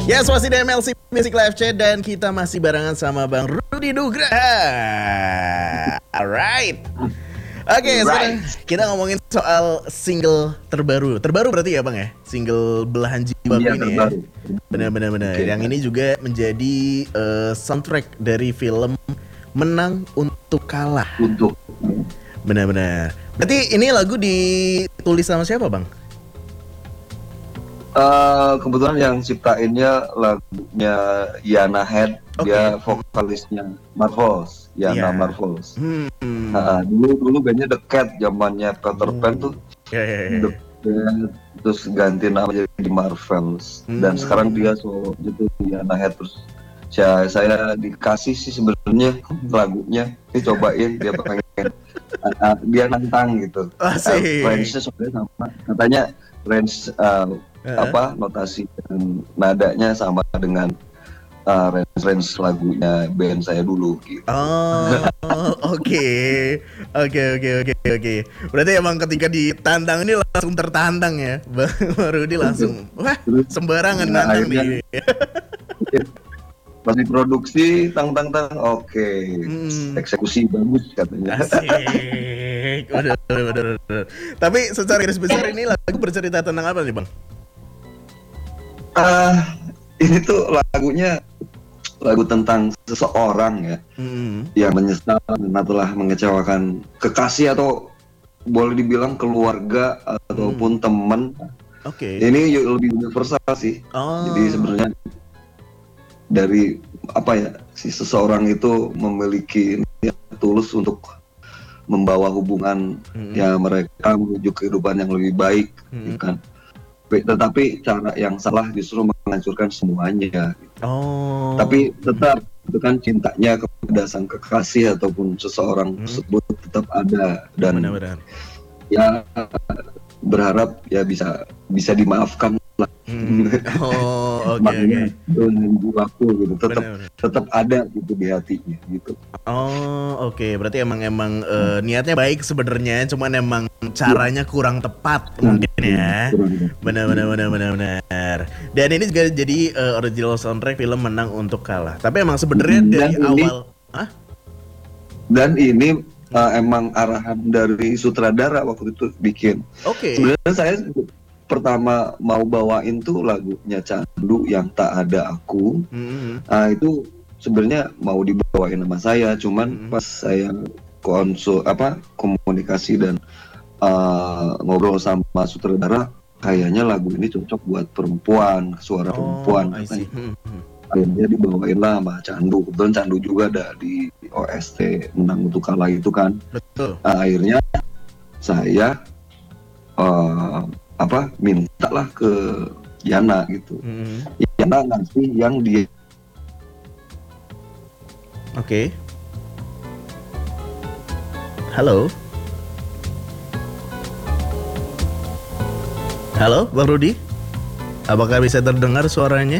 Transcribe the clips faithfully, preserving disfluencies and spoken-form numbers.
Yes, masih di M L C Music Live Chat dan kita masih barengan sama Bang Rudy Nugraha. Alright. Oke, okay, sekarang kita ngomongin soal single terbaru. Terbaru berarti ya Bang ya? Single Belahan Jiwaku Iya, ini terbaru. ya? Benar-benar benar. Okay. Yang ini juga menjadi uh, soundtrack dari film Menang Untuk Kalah. Untuk. Benar-benar. Berarti ini lagu ditulis sama siapa Bang? Uh, kebetulan yang ciptainnya lagunya Yana Head, okay. Dia vokalisnya Marvels, Yana yeah. Marvels. Hmm. Nah, dulu dulu bandnya The Cat, zamannya Peter Pan tuh. Yeah, yeah, yeah. The Cat, terus ganti nama jadi Marvels. Hmm. Dan sekarang dia solo gitu Yana Head terus. Saya, saya dikasih sih sebenarnya lagunya, dicobain dia pengen, uh, dia nantang gitu. Uh, range-nya sebenarnya sama, katanya range uh, Uh-huh. apa notasi dan nadanya sama dengan uh, range lagunya band saya dulu gitu. Oh, oke, oke, oke, oke, oke. Berarti emang ketika ditantang ini langsung tertantang ya, baru dia langsung, wah sembarangan nah, nantang nih. Pas diproduksi, tang tang tang, oke, okay. hmm. Eksekusi bagus katanya. Asik, udah, udah, udah, udah. Tapi secara garis besar ini lagu bercerita tentang apa nih Bang? Uh, ini tuh lagunya lagu tentang seseorang ya, mm-hmm. yang menyesal karena telah mengecewakan kekasih atau boleh dibilang keluarga ataupun mm. teman. Oke. Okay. Ini lebih universal sih. Oh. Jadi sebenarnya dari apa ya, si seseorang itu memiliki niat tulus untuk membawa hubungan mm-hmm. ya mereka menuju kehidupan yang lebih baik, mm-hmm. kan. Tetapi cara yang salah justru menghancurkan semuanya. Oh. Tapi tetap itu kan cintanya kepada sang kekasih ataupun seseorang hmm. tersebut tetap ada dan benar-benar. Ya berharap ya bisa bisa dimaafkan lah. Hmm. Oh, oke okay, oke. Dengan jiwaku gitu tetap tetap ada gitu di hatinya gitu. Oh, oke. Okay. Berarti emang emang uh, niatnya baik sebenarnya, cuman emang caranya kurang tepat mungkin ya. Benar benar benar benar benar. Dan ini juga jadi uh, original soundtrack film Menang Untuk Kalah. Tapi emang sebenarnya dari ini, awal, ah? Dan ini uh, emang arahan dari sutradara waktu itu bikin. Oke. Okay. Sebenarnya saya pertama mau bawain tuh lagunya Candu yang Tak Ada Aku. Mm-hmm. Nah itu sebenarnya mau dibawain sama saya, cuman mm-hmm. pas saya konsul apa komunikasi dan uh, ngobrol sama sutradara, kayaknya lagu ini cocok buat perempuan, suara oh, perempuan. Mm-hmm. Akhirnya dibawain lah sama Candu. Kebetulan Candu juga ada di O S T Menang Untuk Kalah itu kan. Betul. Nah, akhirnya saya uh, apa minta lah ke Yana gitu. Mm-hmm. Yana ngasih yang dia. Oke. Okay. Halo. Halo, Bang Rudy. Apakah bisa terdengar suaranya?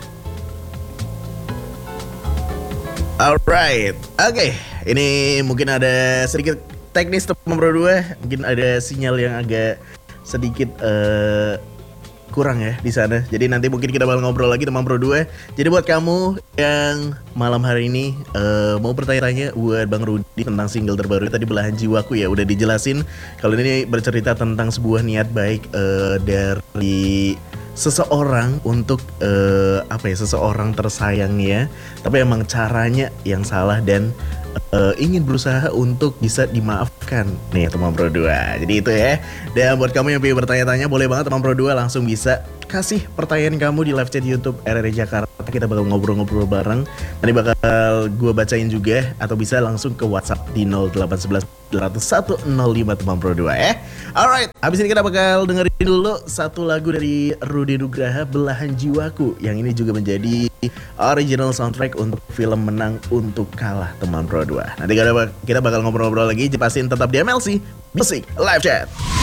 Alright. Oke, okay. Ini mungkin ada sedikit teknis teman berdua, mungkin ada sinyal yang agak sedikit uh, kurang ya di sana. Jadi nanti mungkin kita bakal ngobrol lagi teman Pro dua. Jadi buat kamu yang malam hari ini uh, mau bertanya-tanya buat Bang Rudy tentang single terbaru tadi Belahan Jiwaku ya udah dijelasin. Kalau ini bercerita tentang sebuah niat baik uh, dari seseorang untuk uh, apa ya seseorang tersayangnya, tapi emang caranya yang salah dan Uh, ingin berusaha untuk bisa dimaafkan nih teman Pro dua. Jadi itu ya. Dan buat kamu yang pengen bertanya-tanya, boleh banget teman Pro dua langsung bisa kasih pertanyaan kamu di live chat YouTube R R I Jakarta. Kita bakal ngobrol-ngobrol bareng. Nanti bakal gue bacain juga atau bisa langsung ke WhatsApp di nol delapan satu satu dua nol satu nol lima teman Pro dua ya. Alright, habis ini kita bakal dengerin dulu satu lagu dari Rudy Nugraha, Belahan Jiwaku, yang ini juga menjadi original soundtrack untuk film Menang Untuk Kalah teman Pro dua. Nanti kita bakal ngobrol-ngobrol lagi, pastiin tetap di M L C Music Live Chat.